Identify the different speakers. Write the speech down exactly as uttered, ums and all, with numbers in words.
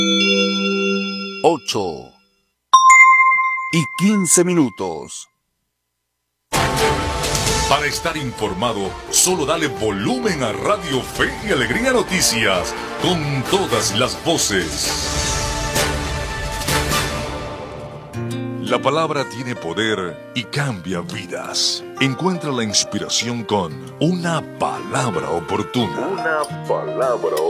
Speaker 1: ocho y quince minutos.
Speaker 2: Para estar informado, solo dale volumen a Radio Fe y Alegría Noticias, con todas las voces. La palabra tiene poder y cambia vidas. Encuentra la inspiración con una palabra oportuna.
Speaker 3: Una palabra oportuna.